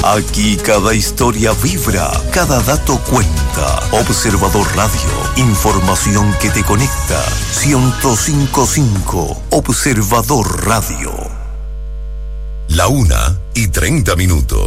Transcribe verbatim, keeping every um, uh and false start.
Aquí cada historia vibra, cada dato cuenta. Observador Radio, información que te conecta. ciento cinco punto cinco, Observador Radio. La una y treinta minutos.